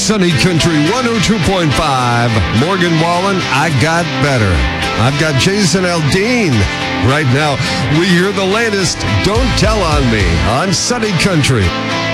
Sunny Country 102.5. Morgan Wallen, I Got Better. I've got Jason Aldean. Right now, we hear the latest Don't Tell on Me on Sunny Country.